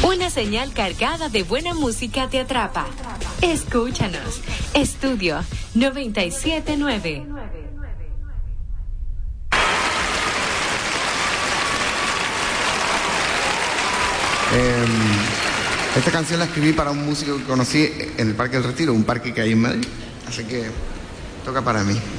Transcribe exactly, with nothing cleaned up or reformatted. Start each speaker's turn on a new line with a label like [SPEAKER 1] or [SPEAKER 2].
[SPEAKER 1] Una señal cargada de buena música te atrapa. Escúchanos. Estudio noventa y siete nueve.
[SPEAKER 2] Eh, esta canción la escribí para un músico que conocí en el Parque del Retiro, un parque que hay en Madrid. Así que toca para mí.